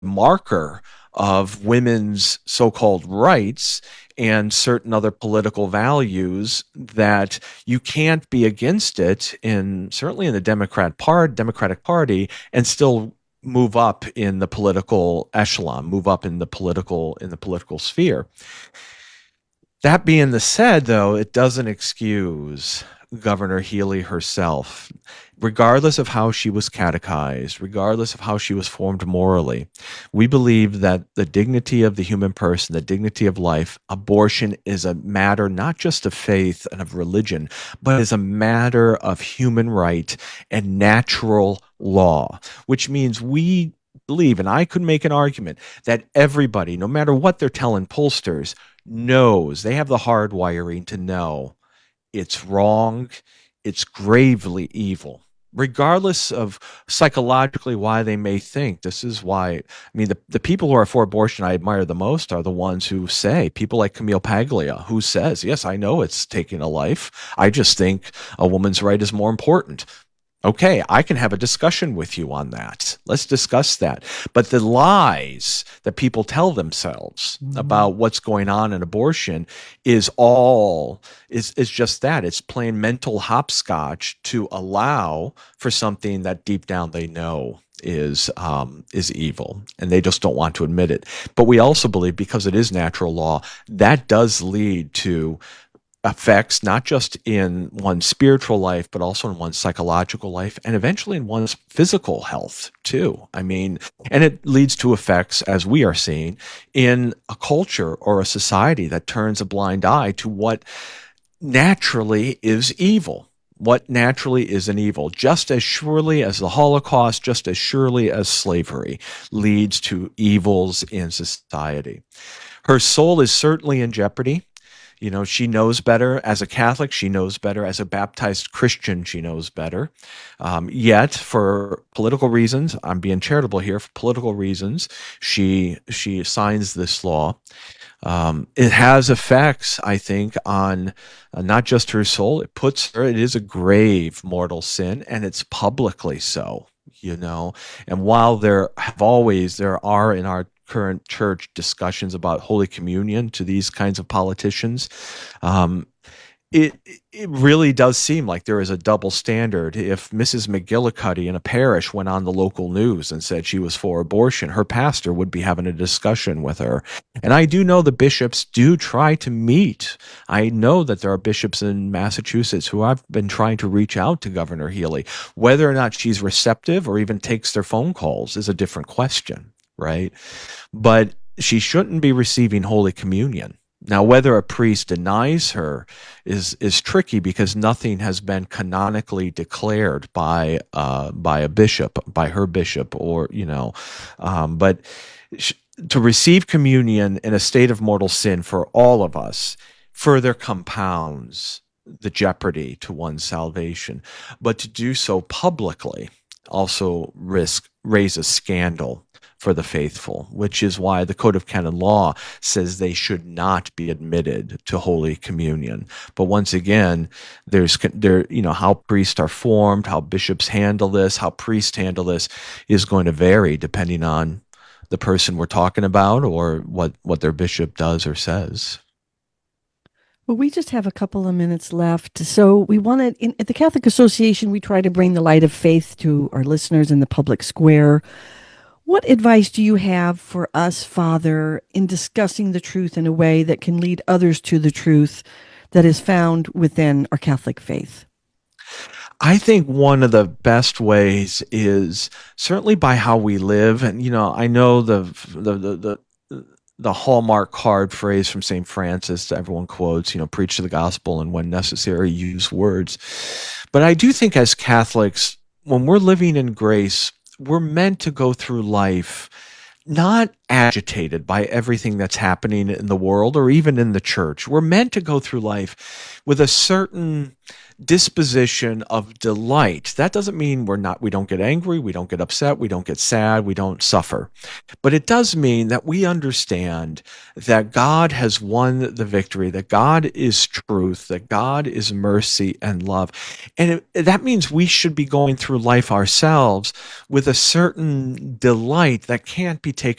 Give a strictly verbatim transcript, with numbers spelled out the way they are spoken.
marker of women's so-called rights and certain other political values that you can't be against it in certainly in the Democrat part Democratic Party and still move up in the political echelon, move up in the political in the political sphere. That being the said, though, it doesn't excuse Governor Healy herself, regardless of how she was catechized, regardless of how she was formed morally. We believe that the dignity of the human person, the dignity of life, abortion is a matter not just of faith and of religion, but is a matter of human right and natural law, which means we believe, and I could make an argument, that everybody, no matter what they're telling pollsters, knows, they have the hard wiring to know it's wrong, it's gravely evil, regardless of psychologically why they may think this is why. I mean, the, the people who are for abortion I admire the most are the ones who say, people like Camille Paglia, who says, yes, I know it's taking a life. I just think a woman's right is more important. Okay, I can have a discussion with you on that. Let's discuss that. But the lies that people tell themselves mm-hmm. about what's going on in abortion is all is is just that. It's plain mental hopscotch to allow for something that deep down they know is um, is evil, and they just don't want to admit it. But we also believe, because it is natural law, that does lead to effects not just in one's spiritual life, but also in one's psychological life, and eventually in one's physical health too. I mean, and it leads to effects, as we are seeing, in a culture or a society that turns a blind eye to what naturally is evil. What naturally is an evil, just as surely as the Holocaust, just as surely as slavery leads to evils in society. Her soul is certainly in jeopardy. You know, she knows better as a Catholic. She knows better as a baptized Christian. She knows better. Um, yet, for political reasons, I'm being charitable here. For political reasons, she she signs this law. Um, it has effects, I think, on uh, not just her soul. It puts her. It is a grave mortal sin, and it's publicly so. You know, and while there have always there are in our current church discussions about Holy Communion to these kinds of politicians, um, it it really does seem like there is a double standard. If Missus McGillicuddy in a parish went on the local news and said she was for abortion, her pastor would be having a discussion with her. And I do know the bishops do try to meet. I know that there are bishops in Massachusetts who have been trying to reach out to Governor Healy. Whether or not she's receptive or even takes their phone calls is a different question, right? But she shouldn't be receiving Holy Communion. Now, whether a priest denies her is is tricky, because nothing has been canonically declared by uh, by a bishop, by her bishop, or you know, um, but sh- to receive communion in a state of mortal sin for all of us further compounds the jeopardy to one's salvation. But to do so publicly also risk raises scandal for the faithful, which is why the Code of Canon Law says they should not be admitted to Holy Communion. But once again, there's there you know how priests are formed, how bishops handle this, how priests handle this is going to vary depending on the person we're talking about or what what their bishop does or says. Well, we just have a couple of minutes left. So we wanted, in, at the Catholic Association, we try to bring the light of faith to our listeners in the public square. What advice do you have for us, Father, in discussing the truth in a way that can lead others to the truth that is found within our Catholic faith? I think one of the best ways is certainly by how we live. And, you know, I know the the the, the the hallmark card phrase from Saint Francis that everyone quotes, you know, preach the gospel and when necessary, use words. But I do think as Catholics, when we're living in grace, we're meant to go through life not agitated by everything that's happening in the world or even in the church. We're meant to go through life with a certain disposition of delight. That doesn't mean we're not we don't get angry, we don't get upset, we don't get sad, we don't suffer. But it does mean that we understand that God has won the victory, that God is truth, that God is mercy and love. And it, that means we should be going through life ourselves with a certain delight that can't be taken